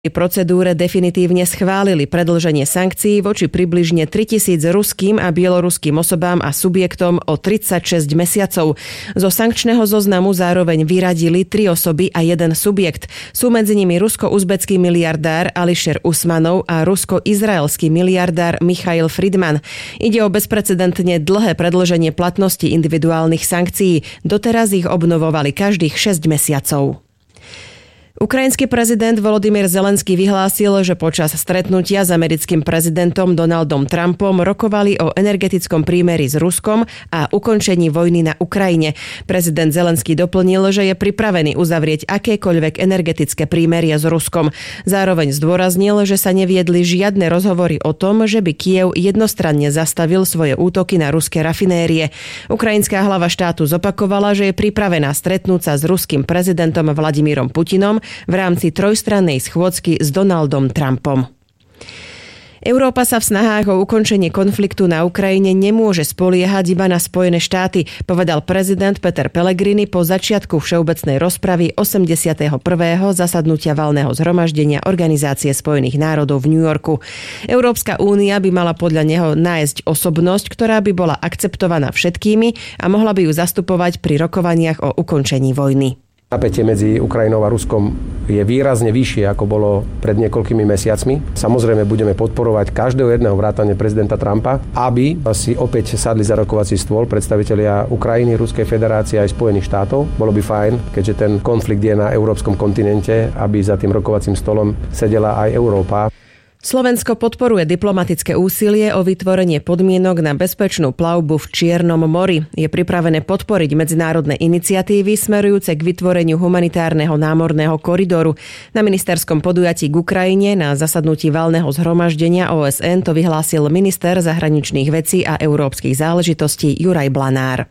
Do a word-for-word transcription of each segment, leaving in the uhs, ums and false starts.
procedúre definitívne schválili predĺženie sankcií voči približne tritisíc ruským a bieloruským osobám a subjektom o tridsaťšesť mesiacov. Zo sankčného zoznamu zároveň vyradili tri osoby a jeden subjekt. Sú medzi nimi rusko-uzbecký miliardár Ališer Usmanov a rusko-izraelský miliardár Michail Friedman. Ide o bezprecedentne dlhé predĺženie platnosti individuálnych sankcií. Doteraz ich obnovovali každých šesť mesiacov. Ukrajinský prezident Volodymyr Zelenský vyhlásil, že počas stretnutia s americkým prezidentom Donaldom Trumpom rokovali o energetickom prímeri s Ruskom a ukončení vojny na Ukrajine. Prezident Zelenský doplnil, že je pripravený uzavrieť akékoľvek energetické prímerie s Ruskom. Zároveň zdôraznil, že sa neviedli žiadne rozhovory o tom, že by Kyjev jednostranne zastavil svoje útoky na ruské rafinérie. Ukrajinská hlava štátu zopakovala, že je pripravená stretnúť sa s ruským prezidentom Vladimírom Putinom v rámci trojstrannej schôdzky s Donaldom Trumpom. Európa sa v snahách o ukončenie konfliktu na Ukrajine nemôže spoliehať iba na Spojené štáty, povedal prezident Peter Pellegrini po začiatku všeobecnej rozpravy osemdesiateho prvého zasadnutia valného zhromaždenia Organizácie spojených národov v New Yorku. Európska únia by mala podľa neho nájsť osobnosť, ktorá by bola akceptovaná všetkými a mohla by ju zastupovať pri rokovaniach o ukončení vojny. Napätie medzi Ukrajinou a Ruskom je výrazne vyššie, ako bolo pred niekoľkými mesiacmi. Samozrejme budeme podporovať každého jedného vrátane prezidenta Trumpa, aby si opäť sadli za rokovací stôl predstavitelia Ukrajiny, Ruskej federácie aj Spojených štátov. Bolo by fajn, keďže ten konflikt je na európskom kontinente, aby za tým rokovacím stolom sedela aj Európa. Slovensko podporuje diplomatické úsilie o vytvorenie podmienok na bezpečnú plavbu v Čiernom mori. Je pripravené podporiť medzinárodné iniciatívy smerujúce k vytvoreniu humanitárneho námorného koridoru. Na ministerskom podujatí k Ukrajine na zasadnutí valného zhromaždenia ó es en to vyhlásil minister zahraničných vecí a európskych záležitostí Juraj Blanár.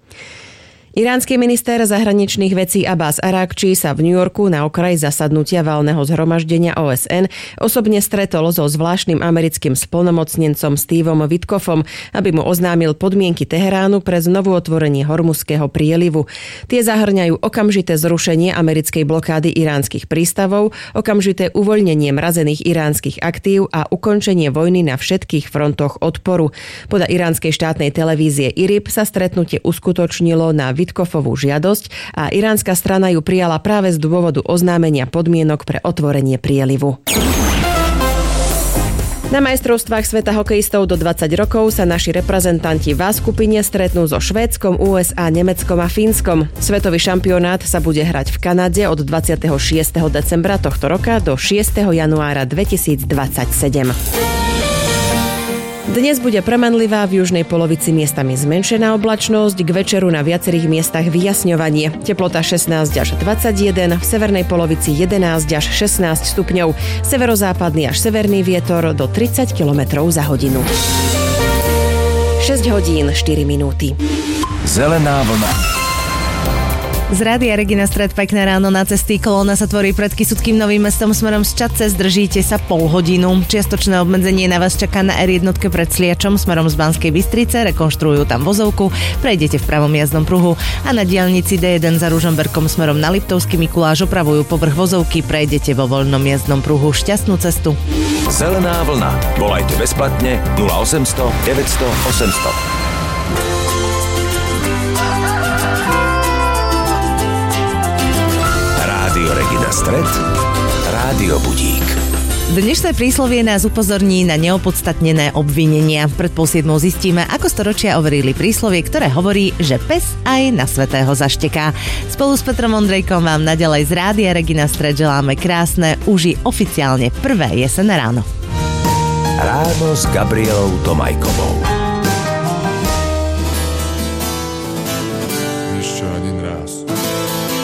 Iránsky minister zahraničných vecí Abbas Arakči sa v New Yorku na okraji zasadnutia valného zhromaždenia ó es en osobne stretol so zvláštnym americkým splnomocnencom Stevom Witkoffom, aby mu oznámil podmienky Teheránu pre znovu otvorenie Hormuzského prielivu. Tie zahŕňajú okamžité zrušenie americkej blokády iránskych prístavov, okamžité uvoľnenie mrazených iránskych aktív a ukončenie vojny na všetkých frontoch odporu. Podľa iránskej štátnej televízie í er í pé sa stretnutie uskutočnilo na Witkoffovú žiadosť a iránska strana ju prijala práve z dôvodu oznámenia podmienok pre otvorenie prielivu. Na majstrovstvách sveta hokejistov do dvadsať rokov sa naši reprezentanti v A skupine stretnú so Švédskom, ú es á, Nemeckom a Fínskom. Svetový šampionát sa bude hrať v Kanade od dvadsiateho šiesteho decembra tohto roka do šiesteho januára dvetisícdvadsaťsedem. Dnes bude premenlivá, v južnej polovici miestami zmenšená oblačnosť, k večeru na viacerých miestach vyjasňovanie. Teplota šestnásť až dvadsaťjeden, v severnej polovici jedenásť až šestnásť stupňov, severozápadný až severný vietor do tridsať kilometrov za hodinu. šesť hodín štyri minúty. Zelená vlna. Z Rádia Regina Stred, pekné ráno na cesty. Kolóna sa tvorí pred Kysuckým Novým Mestom smerom z Čadce. Zdržíte sa pol hodinu. Čiastočné obmedzenie na vás čaká na er jedna pred Sliačom smerom z Banskej Bystrice. Rekonštruujú tam vozovku. Prejdete v pravom jazdnom pruhu. A na diaľnici dé jeden za Ružomberkom smerom na Liptovský Mikuláš opravujú povrch vozovky. Prejdete vo voľnom jazdnom pruhu. Šťastnú cestu. Zelená vlna. Volajte bezplatne nula osemsto deväťsto osemsto. Rádio Regina Stred, Rádio Budík. Dnešné príslovie nás upozorní na neopodstatnené obvinenia. Pred pol siedmou zistíme, ako storočia overili príslovie, ktoré hovorí, že pes aj na svätého zašteká. Spolu s Petrom Ondrejkom vám naďalej z Rádia Regina Stred želáme krásne, už oficiálne prvé jesenné ráno. Ráno s Gabrielou Tomajkovou.